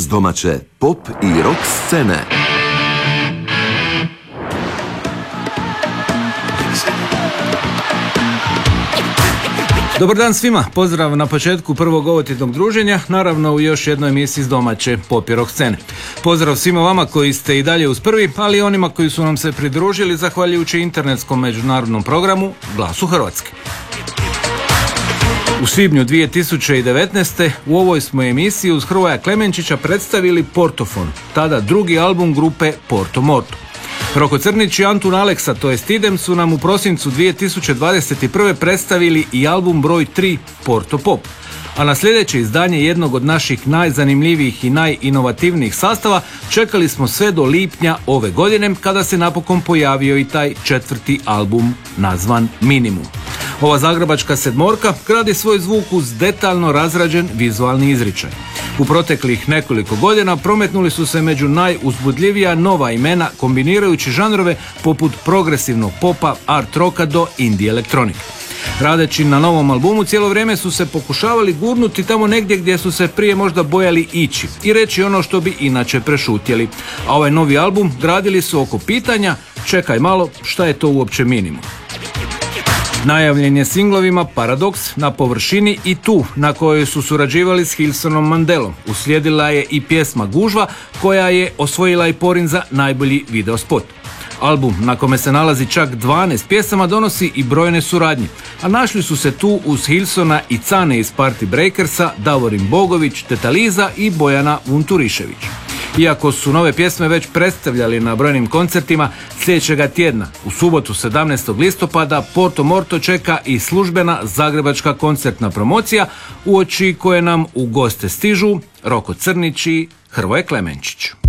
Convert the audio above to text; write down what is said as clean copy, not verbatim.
domaće pop i rock scene. Dobar dan svima, pozdrav na početku prvog ovotjednog druženja, naravno u još jednoj emisiji iz domaće pop i rock scene. Pozdrav svima vama koji ste i dalje uz prvi, ali i onima koji su nam se pridružili zahvaljujući internetskom međunarodnom programu Glasu Hrvatske. U svibnju 2019. u ovoj smo emisiji uz Hrvoja Klemenčića predstavili Portofon, tada drugi album grupe Porto Morto. Roko Crnić i Antun Aleksa, to jest Idem, su nam u prosincu 2021. predstavili i album broj 3 Porto Pop. A na sljedeće izdanje jednog od naših najzanimljivijih i najinovativnijih sastava čekali smo sve do lipnja ove godine, kada se napokon pojavio i taj četvrti album nazvan Minimum. Ova zagrebačka sedmorka gradi svoj zvuk uz detaljno razrađen vizualni izričaj. U proteklih nekoliko godina prometnuli su se među najuzbudljivija nova imena, kombinirajući žanrove poput progresivnog popa, art rocka do indie elektronike. Radeći na novom albumu cijelo vrijeme su se pokušavali gurnuti tamo negdje gdje su se prije možda bojali ići i reći ono što bi inače prešutjeli. A ovaj novi album gradili su oko pitanja: čekaj malo, šta je to uopće minimum? Najavljen je singlovima Paradoks, Na površini i Tu, na kojoj su surađivali s Hilsonom Mandelom. Uslijedila je i pjesma Gužva, koja je osvojila i Porin za najbolji videospot. Album, na kome se nalazi čak 12 pjesama, donosi i brojne suradnje, a našli su se tu uz Hilsona i Cane iz Party Breakersa, Davorin Bogović, Teta Liza i Bojana Vunturišević. Iako su nove pjesme već predstavljali na brojnim koncertima, sljedećega tjedna, u subotu 17. listopada, Porto Morto čeka i službena zagrebačka koncertna promocija, uoči koje nam u goste stižu Roko Crnić i Hrvoje Klemenčić.